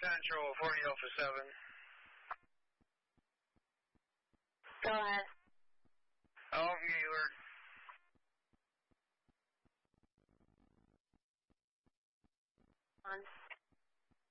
Central, 40 Alpha 7. Go ahead. Alton Gaylord. On.